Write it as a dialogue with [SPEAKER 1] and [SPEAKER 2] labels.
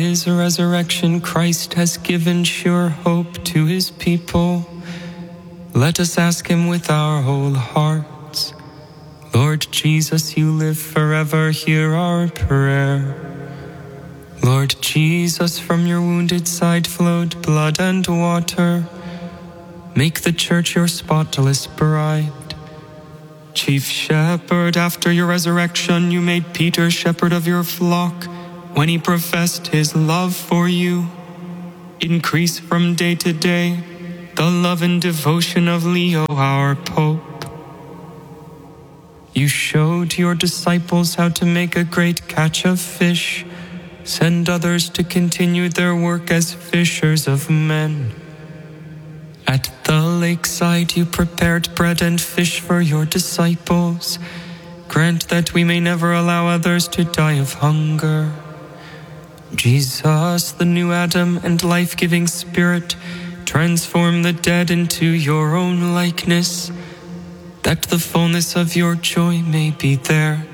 [SPEAKER 1] His resurrection, Christ has given sure hope to his people. Let us ask him with our whole hearts. Lord Jesus, you live forever, hear our prayer. Lord Jesus, from your wounded side flowed blood and water. Make the church your spotless bride. Chief shepherd, after your resurrection, you made Peter shepherd of your flock when he professed his love for you. Increase from day to day the love and devotion of Leo, our Pope. You showed your disciples how to make a great catch of fish. Send others to continue their work as fishers of men. At the lakeside you prepared bread and fish for your disciples. Grant that we may never allow others to die of hunger. Jesus, the new Adam and life-giving Spirit, transform the dead into your own likeness, that the fullness of your joy may be there